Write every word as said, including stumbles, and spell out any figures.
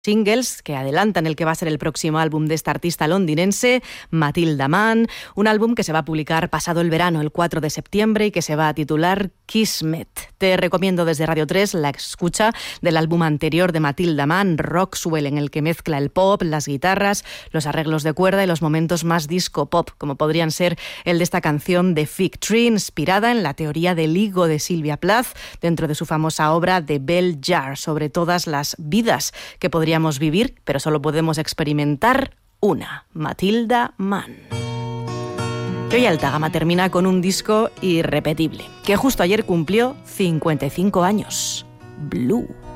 singles que adelantan el que va a ser el próximo álbum de esta artista londinense, Matilda Mann, un álbum que se va a publicar pasado el verano, el cuatro de septiembre, y que se va a titular Kismet. Te recomiendo desde Radio tres la escucha del álbum anterior de Matilda Mann, Roxwell, en el que mezcla el pop, las guitarras, los arreglos de cuerda y los momentos más disco pop, como podrían ser el de esta canción de Fig Tree, inspirada en la teoría del higo de Sylvia Plath, dentro de su famosa obra The Bell Jar, sobre todas las vidas que podrían vivir, pero solo podemos experimentar una, Matilda Mann. Y hoy Alta Gama termina con un disco irrepetible, que justo ayer cumplió cincuenta y cinco años, Blue.